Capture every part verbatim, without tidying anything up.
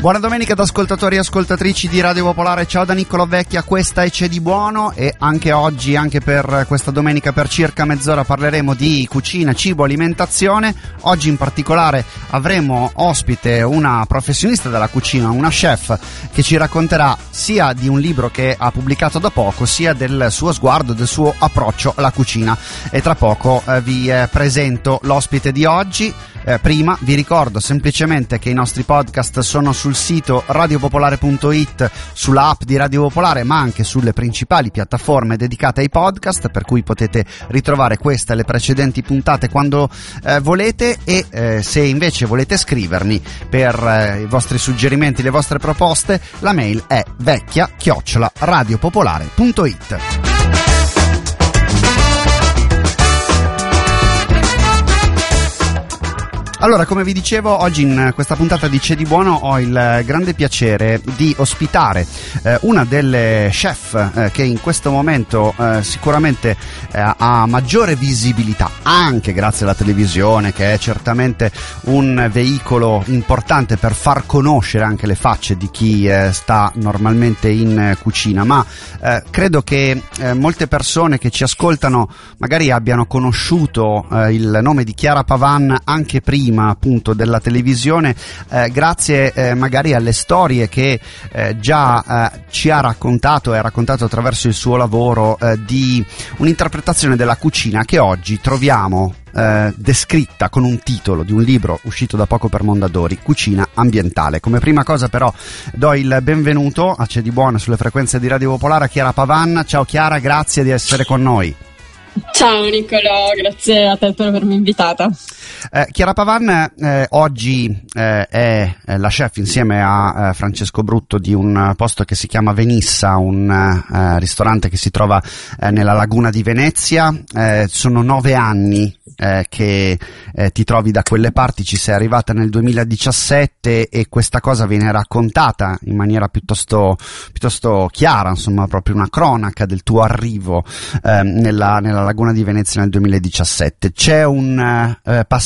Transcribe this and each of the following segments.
Buona domenica ad ascoltatori e ascoltatrici di Radio Popolare, ciao da Niccolò Vecchia, questa è C'è di buono e anche oggi, anche per questa domenica per circa mezz'ora parleremo di cucina, cibo, alimentazione. Oggi in particolare avremo ospite una professionista della cucina, una chef che ci racconterà sia di un libro che ha pubblicato da poco, sia del suo sguardo, del suo approccio alla cucina. E tra poco eh, vi eh, presento l'ospite di oggi. Eh, prima vi ricordo semplicemente che i nostri podcast sono sul sito radiopopolare punto it, sulla app di Radio Popolare, ma anche sulle principali piattaforme dedicate ai podcast, per cui potete ritrovare questa e le precedenti puntate quando eh, volete. E eh, se invece volete scrivermi per eh, i vostri suggerimenti, le vostre proposte, la mail è vecchia chiocciola radiopopolare punto it. Allora, come vi dicevo, oggi in questa puntata di C'è di buono ho il grande piacere di ospitare eh, una delle chef eh, che in questo momento eh, sicuramente eh, ha maggiore visibilità, anche grazie alla televisione, che è certamente un veicolo importante per far conoscere anche le facce di chi eh, sta normalmente in eh, cucina, ma eh, credo che eh, molte persone che ci ascoltano magari abbiano conosciuto eh, il nome di Chiara Pavan anche prima appunto della televisione, eh, grazie eh, magari alle storie che eh, già eh, ci ha raccontato e ha raccontato attraverso il suo lavoro eh, di un'interpretazione della cucina che oggi troviamo eh, descritta con un titolo di un libro uscito da poco per Mondadori, Cucina ambientale. Come prima cosa però do il benvenuto a C'è di buono sulle frequenze di Radio Popolare a Chiara Pavan. Ciao Chiara, grazie di essere con noi. Ciao Niccolò, grazie a te per avermi invitata. Eh, Chiara Pavan eh, oggi eh, è la chef insieme a eh, Francesco Brutto di un posto che si chiama Venissa, un eh, ristorante che si trova eh, nella laguna di Venezia. Eh, sono nove anni eh, che eh, ti trovi da quelle parti, ci sei arrivata nel duemiladiciassette e questa cosa viene raccontata in maniera piuttosto, piuttosto chiara, insomma proprio una cronaca del tuo arrivo eh, nella, nella laguna di Venezia nel duemiladiciassette. C'è un eh, passaggio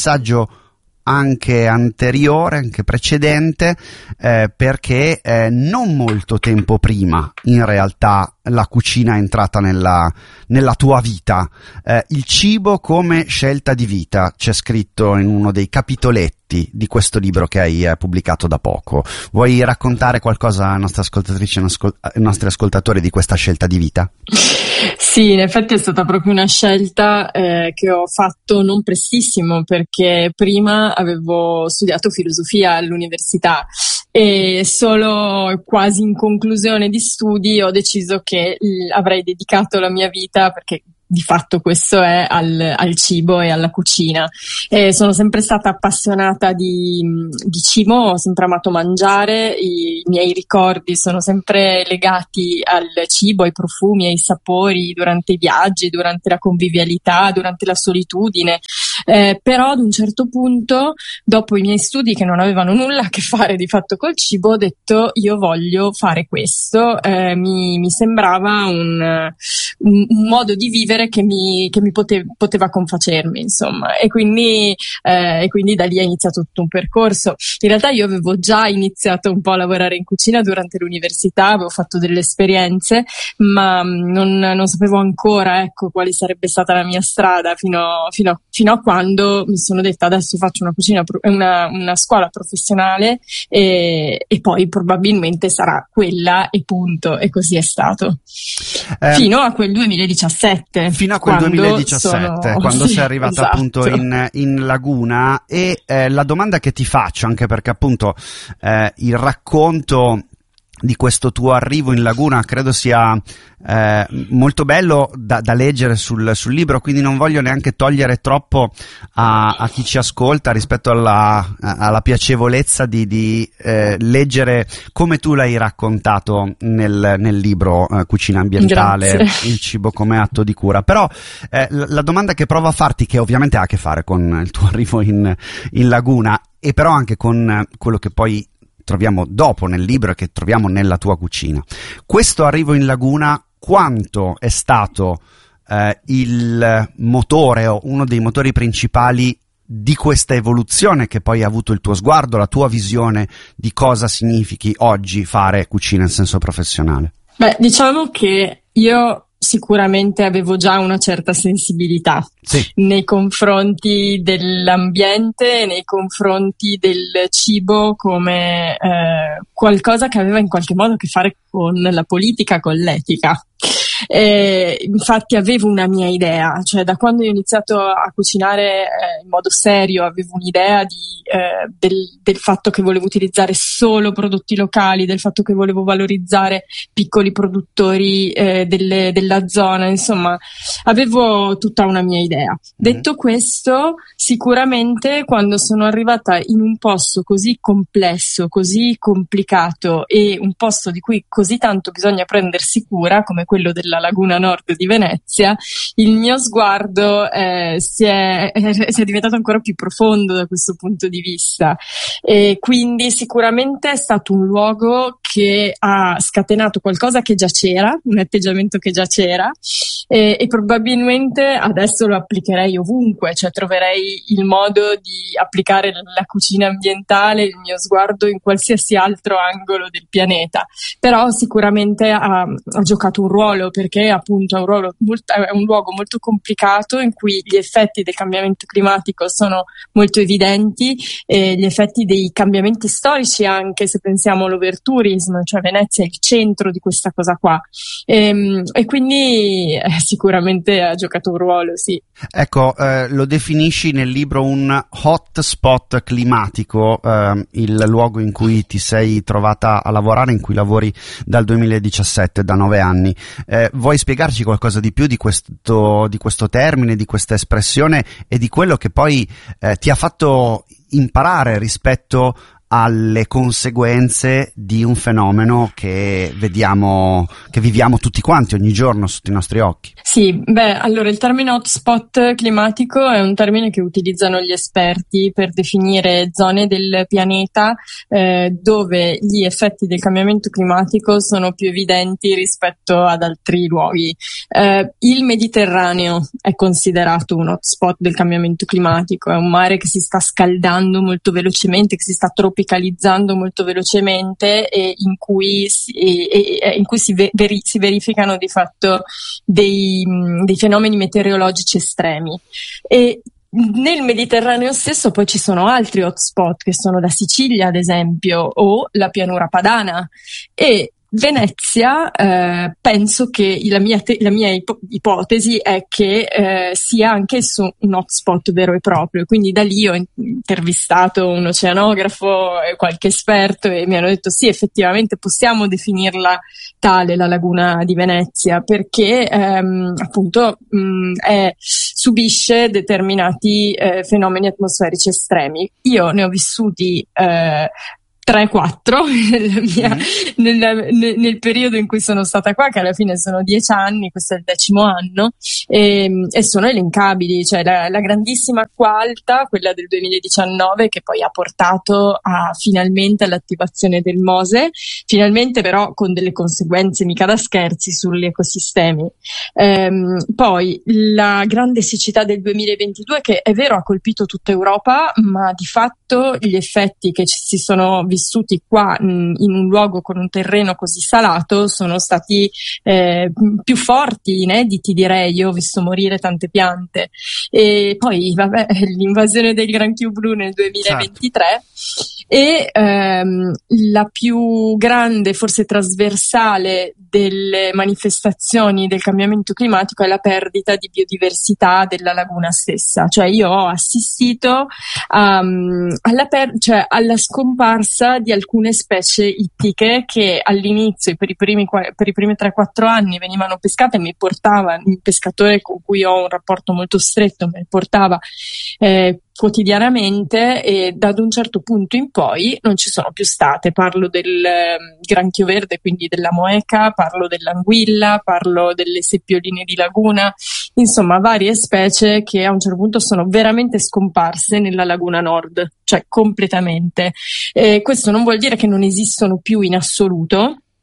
anche anteriore, anche precedente, eh, perché eh, non molto tempo prima in realtà la cucina è entrata nella, nella tua vita. Eh, il cibo come scelta di vita, c'è scritto in uno dei capitoletti di questo libro che hai eh, pubblicato da poco. Vuoi raccontare qualcosa ai nostri ascoltatrici e ascol- ai nostri ascoltatori di questa scelta di vita? Sì, in effetti è stata proprio una scelta eh, che ho fatto non prestissimo, perché prima avevo studiato filosofia all'università e solo quasi in conclusione di studi ho deciso che l- avrei dedicato la mia vita, perché di fatto questo è, al, al cibo e alla cucina. E sono sempre stata appassionata di, di cibo, ho sempre amato mangiare, i, i miei ricordi sono sempre legati al cibo, ai profumi, ai sapori durante i viaggi, durante la convivialità, durante la solitudine. Eh, però ad un certo punto, dopo i miei studi che non avevano nulla a che fare di fatto col cibo, ho detto io voglio fare questo. Eh, mi, mi sembrava un, un, un modo di vivere che mi, che mi pote, poteva confacermi, insomma, e quindi, eh, e quindi da lì è iniziato tutto un percorso. In realtà io avevo già iniziato un po' a lavorare in cucina durante l'università, avevo fatto delle esperienze, ma non, non sapevo ancora, ecco, quale sarebbe stata la mia strada fino, fino, a, fino a quando mi sono detta adesso faccio una cucina, una, una scuola professionale e, e poi probabilmente sarà quella e punto, e così è stato. Eh, fino a quel duemiladiciassette. Fino a quel quando duemiladiciassette, sono... quando sì, sei arrivata esatto. appunto in, in laguna. E eh, la domanda che ti faccio, anche perché appunto eh, il racconto di questo tuo arrivo in laguna credo sia eh, molto bello da, da leggere sul, sul libro, quindi non voglio neanche togliere troppo a, a chi ci ascolta rispetto alla, alla piacevolezza di, di eh, leggere come tu l'hai raccontato nel, nel libro eh, Cucina ambientale, Grazie. Il cibo come atto di cura. Però eh, la, la domanda che provo a farti, che ovviamente ha a che fare con il tuo arrivo in, in laguna e però anche con quello che poi troviamo dopo nel libro e che troviamo nella tua cucina. Questo arrivo in laguna, quanto è stato eh, il motore o uno dei motori principali di questa evoluzione che poi ha avuto il tuo sguardo, la tua visione di cosa significhi oggi fare cucina in senso professionale? Beh, diciamo che io sicuramente avevo già una certa sensibilità sì. nei confronti dell'ambiente, nei confronti del cibo come eh, qualcosa che aveva in qualche modo a che fare con la politica, con l'etica. Eh, infatti avevo una mia idea, cioè da quando ho iniziato a cucinare eh, in modo serio avevo un'idea di, eh, del, del fatto che volevo utilizzare solo prodotti locali, del fatto che volevo valorizzare piccoli produttori eh, delle, della zona, insomma avevo tutta una mia idea. Mm-hmm. Detto questo, sicuramente quando sono arrivata in un posto così complesso, così complicato e un posto di cui così tanto bisogna prendersi cura come quello della Laguna Nord di Venezia, il mio sguardo eh, si, è, eh, si è diventato ancora più profondo da questo punto di vista, e quindi sicuramente è stato un luogo che ha scatenato qualcosa che già c'era, un atteggiamento che già c'era, e, e probabilmente adesso lo applicherei ovunque, cioè troverei il modo di applicare la cucina ambientale, il mio sguardo in qualsiasi altro angolo del pianeta, però sicuramente ha, ha giocato un ruolo, perché appunto è un, ruolo molto, è un luogo molto complicato in cui gli effetti del cambiamento climatico sono molto evidenti, e gli effetti dei cambiamenti storici anche, se pensiamo all'overtourism, cioè Venezia è il centro di questa cosa qua, e, e quindi eh, sicuramente ha giocato un ruolo, sì. Ecco, eh, lo definisci nel libro un hotspot climatico, eh, il luogo in cui ti sei trovata a lavorare, in cui lavori dal duemiladiciassette, da nove anni. Eh, vuoi spiegarci qualcosa di più di questo, di questo termine, di questa espressione e di quello che poi eh, ti ha fatto imparare rispetto alle conseguenze di un fenomeno che vediamo, che viviamo tutti quanti ogni giorno sotto i nostri occhi? Sì, beh, allora il termine hotspot climatico è un termine che utilizzano gli esperti per definire zone del pianeta eh, dove gli effetti del cambiamento climatico sono più evidenti rispetto ad altri luoghi. Eh, il Mediterraneo è considerato un hotspot del cambiamento climatico, è un mare che si sta scaldando molto velocemente, che si sta tropicalizzando molto velocemente e in cui si, e, e, in cui si, veri, si verificano di fatto dei, dei fenomeni meteorologici estremi. E nel Mediterraneo stesso poi ci sono altri hotspot che sono la Sicilia ad esempio o la pianura padana, e Venezia, eh, penso che la mia, te- la mia ip- ipotesi è che eh, sia anch'esso un hotspot vero e proprio, quindi da lì ho intervistato un oceanografo e qualche esperto e mi hanno detto sì, effettivamente possiamo definirla tale la laguna di Venezia, perché ehm, appunto mh, è, subisce determinati eh, fenomeni atmosferici estremi. Io ne ho vissuti eh, tre quattro mm. nel, nel, nel periodo in cui sono stata qua, che alla fine sono dieci anni, questo è il decimo anno, e, e sono elencabili, cioè la, la grandissima acqua alta, quella del duemiladiciannove, che poi ha portato a finalmente all'attivazione del Mose, finalmente però con delle conseguenze mica da scherzi sugli ecosistemi. Ehm, poi la grande siccità del duemilaventidue, che è vero ha colpito tutta Europa, ma di fatto gli effetti che ci si sono vissuti qua mh, in un luogo con un terreno così salato sono stati eh, più forti, inediti direi. Io ho visto morire tante piante. E poi vabbè, l'invasione del granchio blu nel duemilaventitré, certo. E ehm, la più grande, forse trasversale, delle manifestazioni del cambiamento climatico è la perdita di biodiversità della laguna stessa. Cioè io ho assistito a, alla, per, cioè alla scomparsa di alcune specie ittiche che all'inizio, per i primi, per i primi tre quattro anni, venivano pescate e mi portava, un pescatore con cui ho un rapporto molto stretto, mi portava eh, quotidianamente, e da un certo punto in poi non ci sono più state. Parlo del eh, granchio verde, quindi della moeca, parlo dell'anguilla, parlo delle seppioline di laguna, insomma varie specie che a un certo punto sono veramente scomparse nella laguna nord, cioè completamente. Eh, questo non vuol dire che non esistono più in assoluto,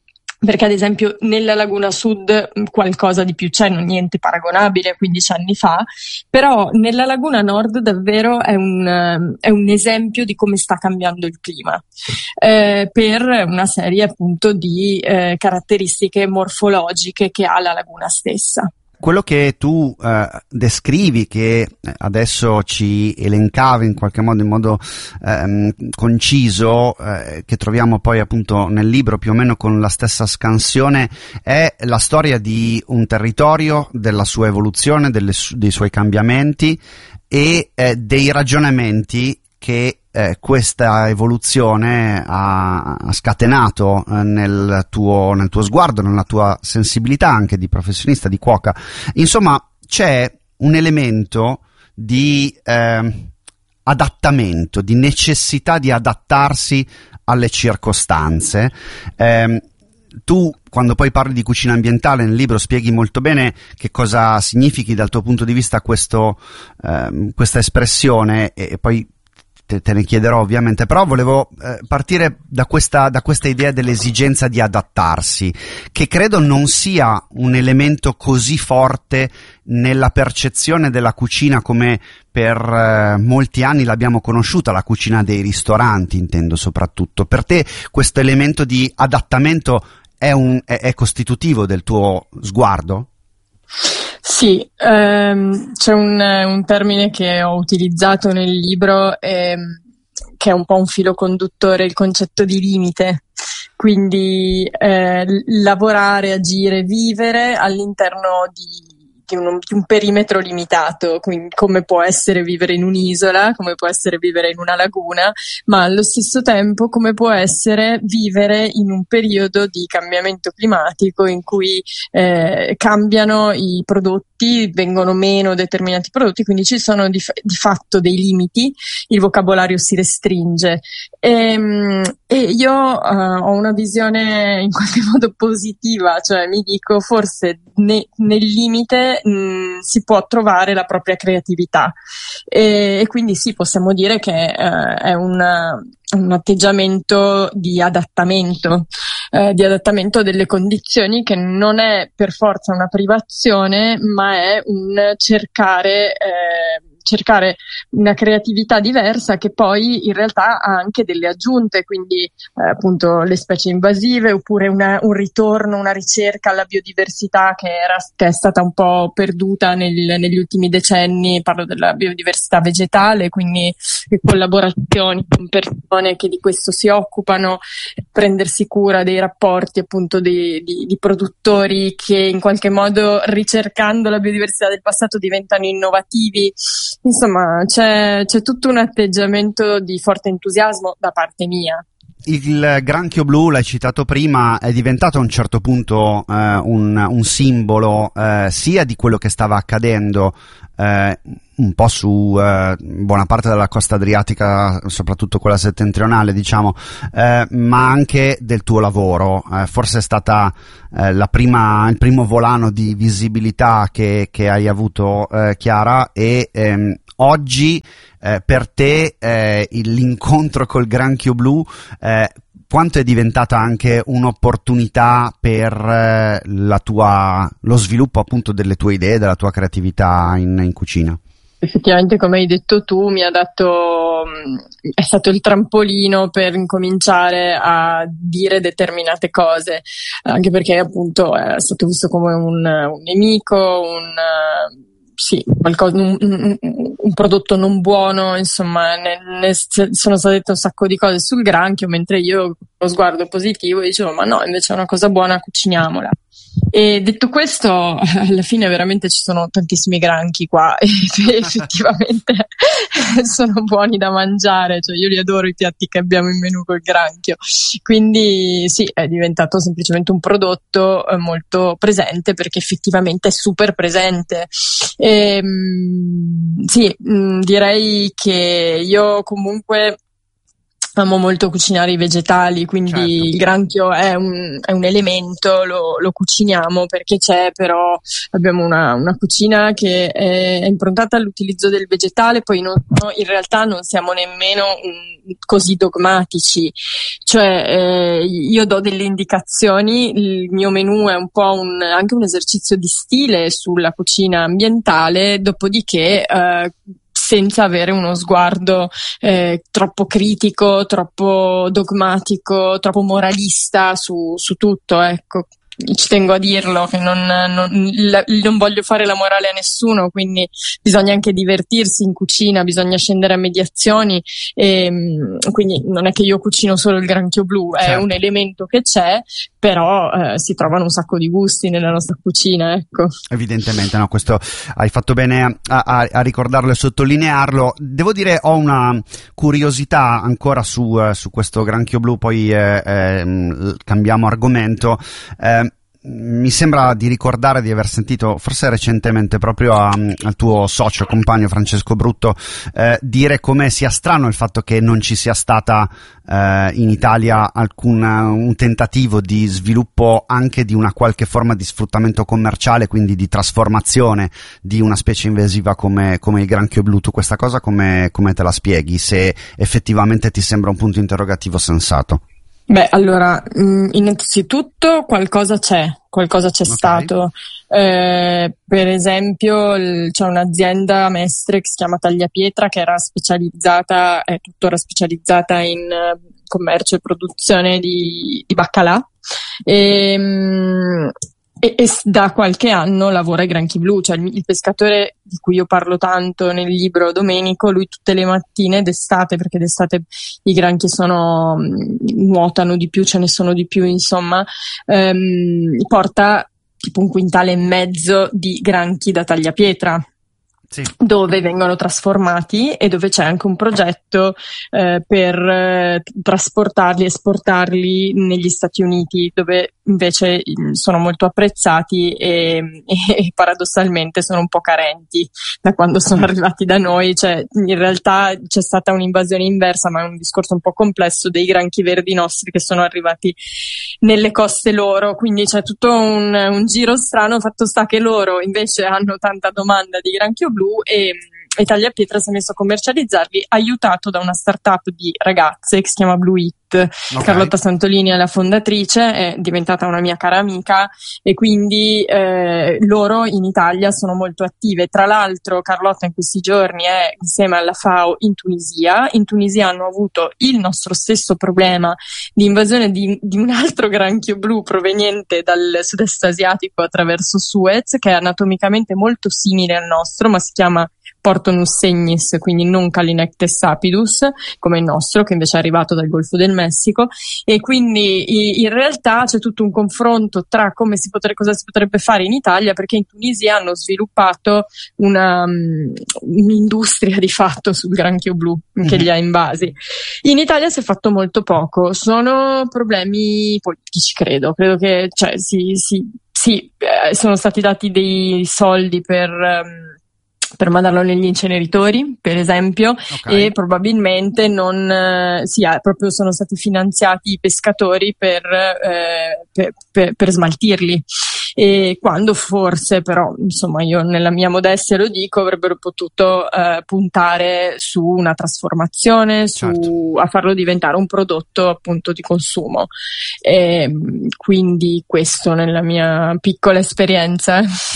Perché ad esempio nella Laguna Sud qualcosa di più c'è, non niente paragonabile a quindici anni fa, però nella Laguna Nord davvero è un, è un esempio di come sta cambiando il clima, eh, per una serie appunto di eh, caratteristiche morfologiche che ha la laguna stessa. Quello che tu eh, descrivi, che adesso ci elencavi in qualche modo in modo ehm, conciso, eh, che troviamo poi appunto nel libro più o meno con la stessa scansione, è la storia di un territorio, della sua evoluzione, delle su- dei suoi cambiamenti e eh, dei ragionamenti che eh, questa evoluzione ha, ha scatenato eh, nel tuo, nel tuo sguardo, nella tua sensibilità anche di professionista, di cuoca. Insomma, c'è un elemento di eh, adattamento, di necessità di adattarsi alle circostanze. Eh, tu, quando poi parli di cucina ambientale nel libro, spieghi molto bene che cosa significhi dal tuo punto di vista questo, eh, questa espressione, e, e poi te ne chiederò ovviamente, però volevo eh, partire da questa, da questa idea dell'esigenza di adattarsi, che credo non sia un elemento così forte nella percezione della cucina come per eh, molti anni l'abbiamo conosciuta, la cucina dei ristoranti intendo soprattutto. Per te questo elemento di adattamento è, un, è, è costitutivo del tuo sguardo? Sì, ehm, c'è un, un termine che ho utilizzato nel libro, ehm, che è un po' un filo conduttore, il concetto di limite. Quindi eh, lavorare, agire, vivere all'interno di, di, un, di un perimetro limitato, quindi come può essere vivere in un'isola, come può essere vivere in una laguna, ma allo stesso tempo come può essere vivere in un periodo di cambiamento climatico in cui eh, cambiano i prodotti, vengono meno determinati prodotti, quindi ci sono di, di fatto dei limiti, il vocabolario si restringe. E, e io uh, ho una visione in qualche modo positiva, cioè mi dico forse ne, nel limite mh, si può trovare la propria creatività, e, e quindi sì, possiamo dire che uh, è una, un atteggiamento di adattamento, eh, di adattamento delle condizioni, che non è per forza una privazione, ma è un cercare eh, cercare una creatività diversa, che poi in realtà ha anche delle aggiunte, quindi eh, appunto le specie invasive, oppure una, un ritorno, una ricerca alla biodiversità che, era, che è stata un po' perduta nel, negli ultimi decenni. Parlo della biodiversità vegetale, quindi le collaborazioni con persone che di questo si occupano, prendersi cura dei rapporti appunto di, di, di produttori che in qualche modo, ricercando la biodiversità del passato, diventano innovativi. Insomma, c'è, c'è tutto un atteggiamento di forte entusiasmo da parte mia. Il granchio blu, l'hai citato prima, è diventato a un certo punto eh, un, un simbolo eh, sia di quello che stava accadendo eh, un po' su eh, buona parte della costa adriatica, soprattutto quella settentrionale, diciamo, eh, ma anche del tuo lavoro. Eh, forse è stata eh, la prima, il primo volano di visibilità che, che hai avuto, eh, Chiara, e ehm, oggi eh, per te eh, l'incontro col granchio blu eh, quanto è diventata anche un'opportunità per eh, la tua, lo sviluppo appunto delle tue idee, della tua creatività in, in cucina? Effettivamente, come hai detto tu, mi ha dato, è stato il trampolino per incominciare a dire determinate cose, anche perché appunto è stato visto come un, un nemico, un sì, qualcosa, un, un, un prodotto non buono, insomma, ne, ne sono state dette un sacco di cose sul granchio, mentre io con lo sguardo positivo dicevo ma no, invece è una cosa buona, cuciniamola. E detto questo, alla fine veramente ci sono tantissimi granchi qua e effettivamente sono buoni da mangiare, cioè io li adoro i piatti che abbiamo in menù col granchio, quindi sì, è diventato semplicemente un prodotto molto presente, perché effettivamente è super presente. E, sì, direi che io comunque amo molto cucinare i vegetali, quindi certo. Il granchio è un, è un elemento, lo, lo cuciniamo perché c'è, però abbiamo una, una cucina che è, è improntata all'utilizzo del vegetale, poi non, no, in realtà non siamo nemmeno un, così dogmatici, cioè eh, io do delle indicazioni, il mio menù è un po' un, anche un esercizio di stile sulla cucina ambientale, dopodiché eh, senza avere uno sguardo eh, troppo critico, troppo dogmatico, troppo moralista su, su tutto, ecco. Ci tengo a dirlo che non, non, la, non voglio fare la morale a nessuno, quindi bisogna anche divertirsi in cucina, bisogna scendere a mediazioni, e quindi non è che io cucino solo il granchio blu, è certo. un elemento che c'è, però eh, si trovano un sacco di gusti nella nostra cucina, ecco. Evidentemente, no, questo hai fatto bene a, a, a ricordarlo e sottolinearlo. Devo dire, ho una curiosità ancora su, uh, su questo granchio blu, poi eh, eh, cambiamo argomento. Eh, mi sembra di ricordare di aver sentito, forse recentemente, proprio a, al tuo socio, compagno Francesco Brutto, eh, dire come sia strano il fatto che non ci sia stata eh, in Italia alcun un tentativo di sviluppo anche di una qualche forma di sfruttamento commerciale, quindi di trasformazione di una specie invasiva come, come il granchio blu. Tu questa cosa come, come te la spieghi, se effettivamente ti sembra un punto interrogativo sensato? Beh, allora, innanzitutto qualcosa c'è, qualcosa c'è okay. stato. Eh, per esempio, l- c'è un'azienda a Mestre che si chiama Tagliapietra, che era specializzata, è tuttora specializzata in uh, commercio e produzione di, di baccalà. E, um, E, e da qualche anno lavora ai granchi blu, cioè il, il pescatore di cui io parlo tanto nel libro Domenico, lui tutte le mattine d'estate, perché d'estate i granchi sono, nuotano di più, ce ne sono di più, insomma, ehm, porta tipo un quintale e mezzo di granchi da Tagliapietra. Sì. Dove vengono trasformati e dove c'è anche un progetto eh, per eh, trasportarli, esportarli negli Stati Uniti, dove invece sono molto apprezzati e, e paradossalmente sono un po' carenti da quando sono arrivati da noi. Cioè, in realtà c'è stata un'invasione inversa, ma è un discorso un po' complesso, dei granchi verdi nostri che sono arrivati nelle coste loro, quindi c'è tutto un, un giro strano. Fatto sta che loro invece hanno tanta domanda di granchio blu e, e Tagliapietra si è messo a commercializzarli, aiutato da una startup di ragazze che si chiama Blue It. Okay. Carlotta Santolini è la fondatrice, è diventata una mia cara amica e quindi eh, loro in Italia sono molto attive. Tra l'altro Carlotta in questi giorni è insieme alla FAO in Tunisia. In Tunisia hanno avuto il nostro stesso problema di invasione di, di un altro granchio blu proveniente dal sud-est asiatico attraverso Suez, che è anatomicamente molto simile al nostro, ma si chiama Portonus segnis, quindi non Calinectes sapidus come il nostro, che invece è arrivato dal Golfo del Messico. E quindi in realtà c'è tutto un confronto tra come si potrebbe, cosa si potrebbe fare in Italia, perché in Tunisia hanno sviluppato una um, un'industria di fatto sul granchio blu che mm-hmm. li ha invasi. In Italia si è fatto molto poco, sono problemi politici, credo, credo che cioè si, si, si eh, sono stati dati dei soldi per um, per mandarlo negli inceneritori, per esempio, okay. E probabilmente non eh, sì, proprio sono stati finanziati i pescatori per, eh, per, per, per smaltirli. E quando forse però, insomma, io nella mia modestia lo dico, avrebbero potuto eh, puntare su una trasformazione, su certo. a farlo diventare un prodotto appunto di consumo. E quindi questo nella mia piccola esperienza.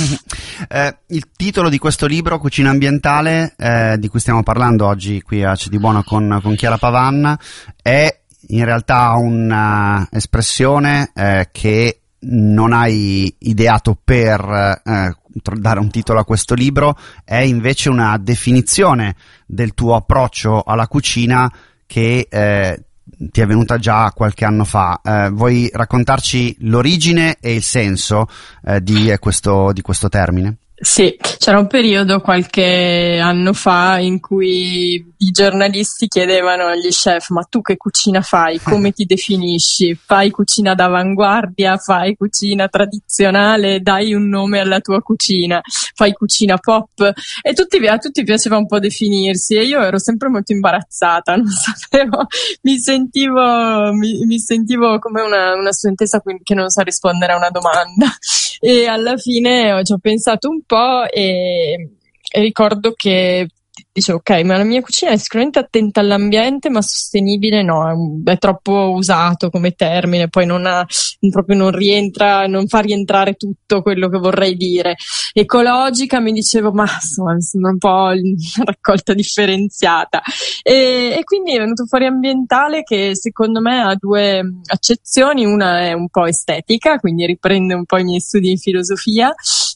eh, il titolo di questo libro, Cucina ambientale, eh, di cui stiamo parlando oggi qui a C'è di buono con, con Chiara Pavan, è in realtà un'espressione eh, che non hai ideato per eh, dare un titolo a questo libro, è invece una definizione del tuo approccio alla cucina che eh, ti è venuta già qualche anno fa. Eh, vuoi raccontarci l'origine e il senso eh, di, questo, di questo termine? Sì, c'era un periodo qualche anno fa in cui i giornalisti chiedevano agli chef: ma tu che cucina fai? Come ti definisci? Fai cucina d'avanguardia? Fai cucina tradizionale? Dai un nome alla tua cucina? Fai cucina pop? E tutti, a tutti piaceva un po' definirsi, e io ero sempre molto imbarazzata, non sapevo, mi sentivo, mi, mi sentivo come una, una studentessa che non sa rispondere a una domanda. E alla fine ho, ci ho pensato un po' e, e ricordo che dicevo: ok, ma la mia cucina è sicuramente attenta all'ambiente, ma sostenibile no, è, un, è troppo usato come termine, poi non ha, proprio non rientra, non fa rientrare tutto quello che vorrei dire. Ecologica, mi dicevo, ma insomma mi sembra un po' una raccolta differenziata, e, e quindi è venuto fuori ambientale, che secondo me ha due accezioni: una è un po' estetica, quindi riprende un po' i miei studi in filosofia,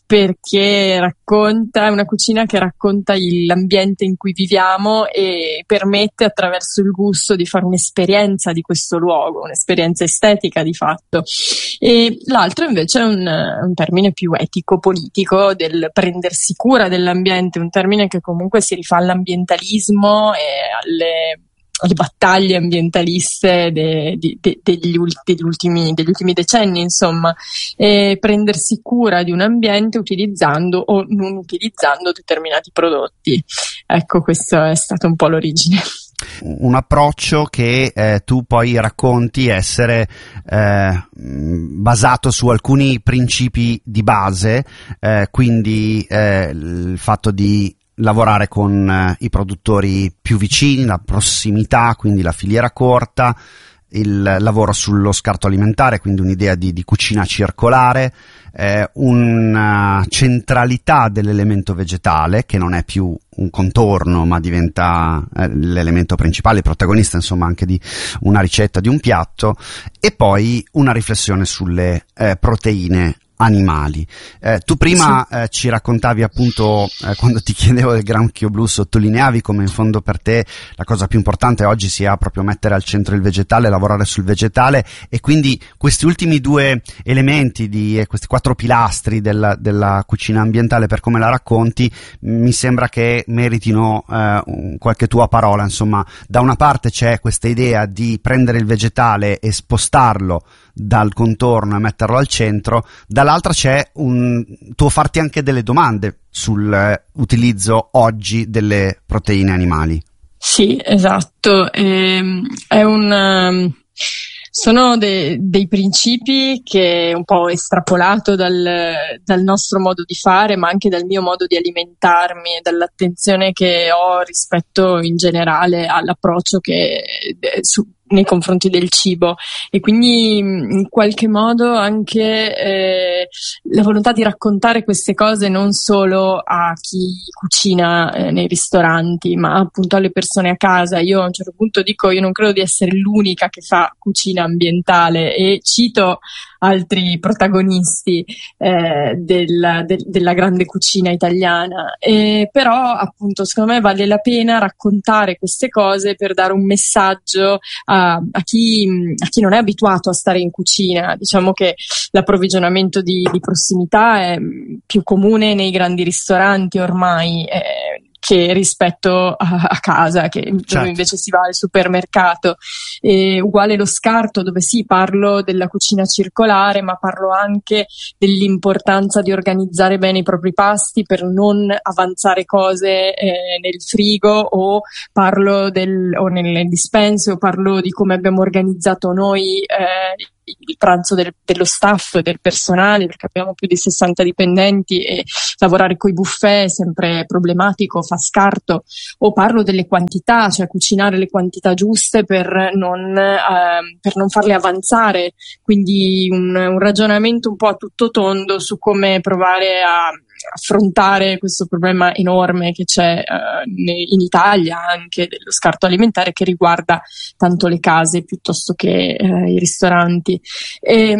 perché racconta, è una cucina che racconta il, l'ambiente in cui viviamo e permette attraverso il gusto di fare un'esperienza di questo luogo, un'esperienza estetica di fatto. E l'altro invece è un, un termine più etico-politico, del prendersi cura dell'ambiente, un termine che comunque si rifà all'ambientalismo e alle le battaglie ambientaliste de, de, de, degli, degli, ultimi, degli ultimi decenni, insomma, e prendersi cura di un ambiente utilizzando o non utilizzando determinati prodotti. Ecco, questo è stato un po' l'origine. Un approccio che eh, tu poi racconti essere eh, basato su alcuni principi di base, eh, quindi eh, il fatto di lavorare con eh, i produttori più vicini, la prossimità, quindi la filiera corta, il lavoro sullo scarto alimentare, quindi un'idea di, di cucina circolare, eh, una centralità dell'elemento vegetale che non è più un contorno ma diventa eh, l'elemento principale, il protagonista insomma anche di una ricetta, di un piatto, e poi una riflessione sulle eh, proteine animali. Eh, tu prima sì. eh, ci raccontavi appunto, eh, quando ti chiedevo del granchio blu, sottolineavi come in fondo per te la cosa più importante oggi sia proprio mettere al centro il vegetale, lavorare sul vegetale, e quindi questi ultimi due elementi, di eh, questi quattro pilastri della, della cucina ambientale, per come la racconti, mi sembra che meritino eh, un, qualche tua parola. Insomma, da una parte c'è questa idea di prendere il vegetale e spostarlo dal contorno e metterlo al centro, dall'altra c'è un tuo farti anche delle domande sull'utilizzo eh, oggi delle proteine animali. Sì, esatto, ehm, è un um, sono de, dei principi che un po' estrapolato dal, dal nostro modo di fare, ma anche dal mio modo di alimentarmi e dall'attenzione che ho rispetto in generale all'approccio che su nei confronti del cibo, e quindi in qualche modo anche eh, la volontà di raccontare queste cose non solo a chi cucina eh, nei ristoranti, ma appunto alle persone a casa. Io a un certo punto dico: io non credo di essere l'unica che fa cucina ambientale, e cito altri protagonisti eh, del, del, della grande cucina italiana, e però appunto secondo me vale la pena raccontare queste cose per dare un messaggio a a chi, a chi non è abituato a stare in cucina. Diciamo che l'approvvigionamento di, di prossimità è più comune nei grandi ristoranti ormai eh, che rispetto a, a casa, che certo. Dove invece si va al supermercato. E uguale lo scarto, dove sì, parlo della cucina circolare, ma parlo anche dell'importanza di organizzare bene i propri pasti per non avanzare cose eh, nel frigo, o parlo del o nelle dispense, o parlo di come abbiamo organizzato noi eh, il pranzo del, dello staff, del personale, perché abbiamo più di sessanta dipendenti e lavorare coi buffet è sempre problematico, fa scarto. O parlo delle quantità, cioè cucinare le quantità giuste per non, eh, per non farle avanzare, quindi un, un ragionamento un po' a tutto tondo su come provare a affrontare questo problema enorme che c'è uh, in Italia, anche dello scarto alimentare, che riguarda tanto le case piuttosto che uh, i ristoranti. E,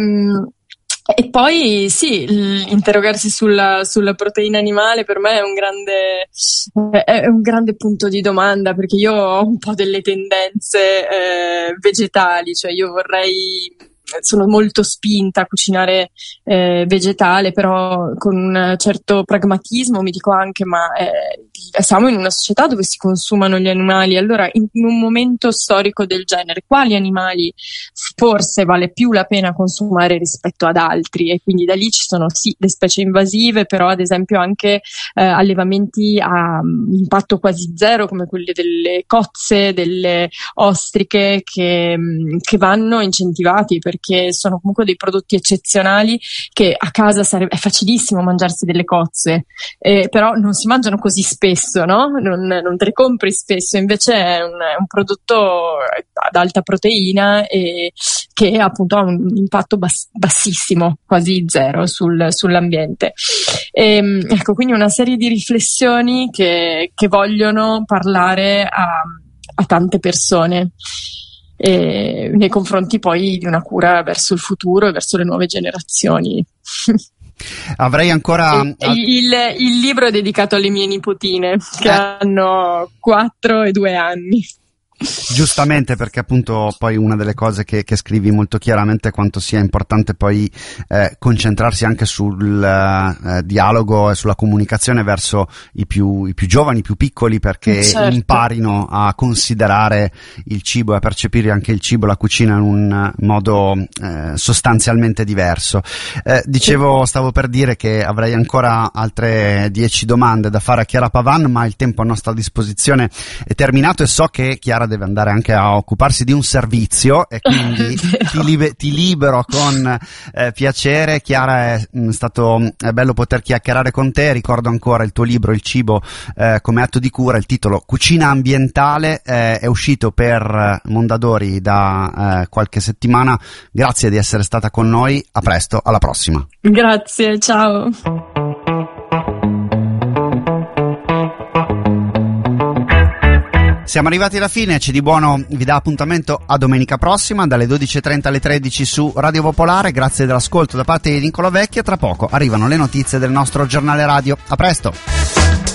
e poi sì, interrogarsi sulla, sulla proteina animale per me è un grande è un grande punto di domanda, perché io ho un po' delle tendenze eh, vegetali, cioè io vorrei sono molto spinta a cucinare eh, vegetale, però con un certo pragmatismo. Mi dico anche, ma eh, siamo in una società dove si consumano gli animali, allora in, in un momento storico del genere, quali animali forse vale più la pena consumare rispetto ad altri? E quindi da lì ci sono sì le specie invasive, però ad esempio anche eh, allevamenti a um, impatto quasi zero, come quelli delle cozze, delle ostriche, che, um, che vanno incentivati, perché sono comunque dei prodotti eccezionali che a casa sarebbe, è facilissimo mangiarsi delle cozze, eh, però non si mangiano così spesso, no? Non, non te le compri spesso, invece è un, è un prodotto ad alta proteina e che appunto ha un impatto bas- bassissimo, quasi zero sul, sull'ambiente. E, ecco, quindi una serie di riflessioni che, che vogliono parlare a, a tante persone, e nei confronti poi di una cura verso il futuro e verso le nuove generazioni. Avrei ancora il, il, il libro è dedicato alle mie nipotine che eh. hanno quattro e due anni. Giustamente, perché appunto poi una delle cose che, che scrivi molto chiaramente è quanto sia importante poi eh, concentrarsi anche sul eh, dialogo e sulla comunicazione verso i più, i più giovani, i più piccoli, perché certo. imparino a considerare il cibo e a percepire anche il cibo, la cucina in un modo eh, sostanzialmente diverso. Eh, dicevo, stavo per dire che avrei ancora altre dieci domande da fare a Chiara Pavan, ma il tempo a nostra disposizione è terminato e so che Chiara deve andare anche a occuparsi di un servizio e quindi ti, libe, ti libero con eh, piacere. Chiara, è mh, stato è bello poter chiacchierare con te. Ricordo ancora il tuo libro Il cibo eh, come atto di cura, il titolo Cucina ambientale, eh, è uscito per Mondadori da eh, qualche settimana. Grazie di essere stata con noi, a presto, alla prossima. Grazie, ciao. Siamo arrivati alla fine, C'è di buono vi dà appuntamento a domenica prossima dalle dodici e trenta alle tredici su Radio Popolare. Grazie dell'ascolto da parte di Nicola Vecchia. Tra poco arrivano le notizie del nostro giornale radio. A presto!